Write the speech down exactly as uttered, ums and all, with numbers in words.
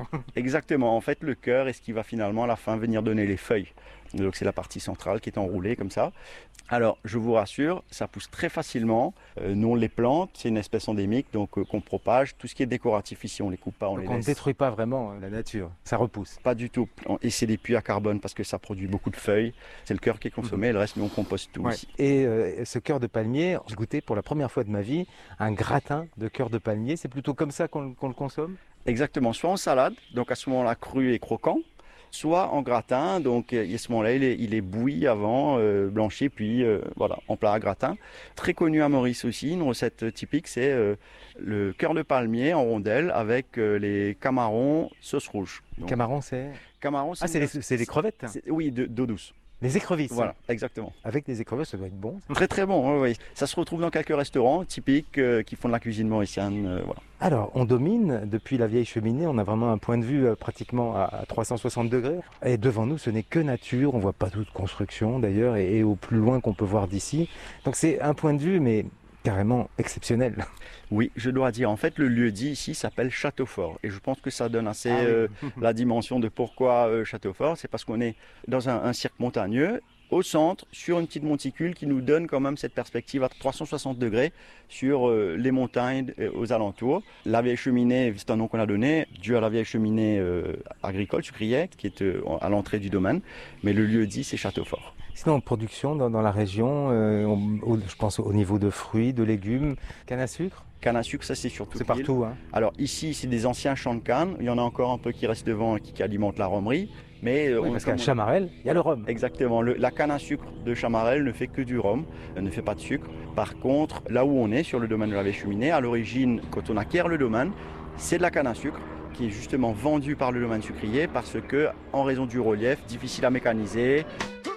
Exactement. Exactement. En fait, le cœur est ce qui va finalement à la fin venir donner les feuilles. Donc c'est la partie centrale qui est enroulée comme ça. Alors, je vous rassure, ça pousse très facilement. Euh, nous, on les plante, c'est une espèce endémique, donc euh, qu'on propage. Tout ce qui est décoratif ici, on les coupe pas, on Donc les on ne laisse. détruit pas vraiment euh, la nature, ça repousse. Pas du tout. Et c'est des puits à carbone parce que ça produit beaucoup de feuilles. C'est le cœur qui est consommé, le reste, nous, on composte tout Ouais. ici. Et euh, ce cœur de palmier, j'ai goûté pour la première fois de ma vie un gratin de cœur de palmier. C'est plutôt comme ça qu'on qu'on le consomme? Exactement, soit en salade, donc à ce moment-là cru et croquant, soit en gratin, donc euh, à ce moment-là il est, il est bouilli avant, euh, blanchi, puis euh, voilà, en plat à gratin. Très connu à Maurice aussi, une recette typique, c'est euh, le cœur de palmier en rondelles avec euh, les camarons sauce rouge. Donc, Camarons, c'est... camarons, Ah, c'est les, c'est les crevettes, hein. c'est- Oui, de- d'eau douce. Les écrevisses. Voilà, exactement. Avec des écrevisses, ça doit être bon. Très très bon, oui, oui. Ça se retrouve dans quelques restaurants typiques euh, qui font de la cuisine mauricienne, euh, voilà. Alors, on domine, depuis la vieille cheminée, on a vraiment un point de vue euh, pratiquement à, à trois cent soixante degrés. Et devant nous, ce n'est que nature, on voit pas toute construction d'ailleurs, et, et au plus loin qu'on peut voir d'ici. Donc c'est un point de vue, mais carrément exceptionnel. Oui, je dois dire, en fait, le lieu-dit ici s'appelle Châteaufort. Et je pense que ça donne assez Ah oui. euh, la dimension de pourquoi euh, Châteaufort. C'est parce qu'on est dans un, un cirque montagneux, au centre, sur une petite monticule qui nous donne quand même cette perspective à trois cent soixante degrés sur euh, les montagnes euh, aux alentours. La vieille cheminée, c'est un nom qu'on a donné, dû à la vieille cheminée euh, agricole, sucrière, qui est euh, à l'entrée du domaine. Mais le lieu-dit, c'est Châteaufort. Sinon, en production dans, dans la région, euh, on- au- je pense au niveau de fruits, de légumes, canne à sucre, Canne à sucre, ça c'est surtout c'est partout, hein. Alors ici, c'est des anciens champs de canne. Il y en a encore un peu qui restent devant et qui, qui alimentent la romerie. Mais euh, Oui, on- parce qu'à comme on- Chamarel, il y a le rhum. Exactement. Le- la canne à sucre de Chamarel ne fait que du rhum, elle ne fait pas de sucre. Par contre, là où on est, sur le domaine de la vieille cheminée, à l'origine, quand on acquiert le domaine, c'est de la canne à sucre qui est justement vendue par le domaine sucrier parce que, en raison du relief, difficile à mécaniser.